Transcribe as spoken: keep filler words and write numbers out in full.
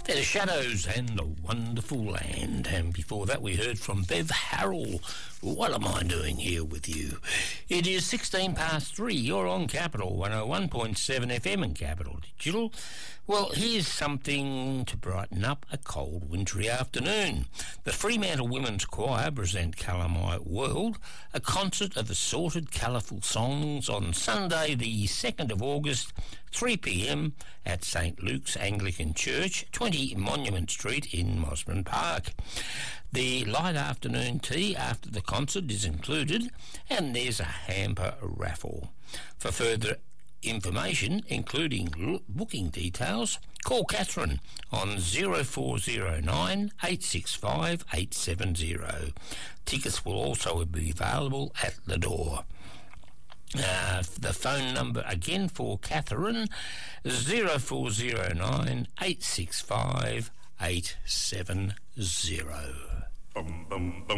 They're the Shadows and the Wonderful Land. And before that we heard from Bev Harrell, What Am I Doing Here With You? It is sixteen past three. You're on Capital one oh one point seven F M and Capital Digital. Well, here's something to brighten up a cold wintry afternoon. The Fremantle Women's Choir present Colour My World, a concert of assorted colourful songs on Sunday the second of August, three p m at St Luke's Anglican Church, twenty Monument Street in Mosman Park. The light afternoon tea after the concert is included, and there's a hamper raffle. For further information, including l- booking details, call Catherine on zero four zero nine, eight six five, eight seven zero. Tickets will also be available at the door. Uh, the phone number again for Catherine, zero four zero nine, eight six five, eight seven zero. Bum, bum, bum.